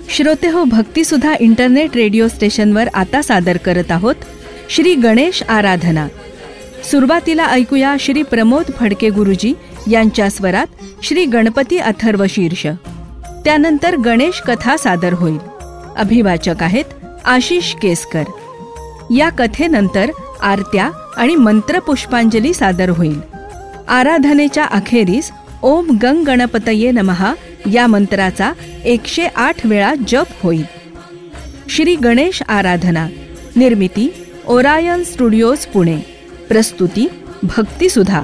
श्रोतेहो, भक्तिसुधा internet radio स्टेशनवर आता सादर करत आहोत श्री गणेश आराधना. सुरुवातीला ऐकूया श्री प्रमोद फडके गुरुजी यांच्या स्वरात श्री गणपती अथर्व शीर्ष. त्यानंतर गणेश कथा सादर होईल. अभिवाचक आहेत आशिष केसकर. या कथेनंतर आरत्या आणि मंत्रपुष्पांजली सादर होईल. आराधनेच्या अखेरीस ओम गंग गणपतये नमः या मंत्राचा 108 वेळा जप होईल. श्री गणेश आराधना. निर्मिती ओरायन स्टुडिओज पुणे. प्रस्तुती भक्तिसुधा.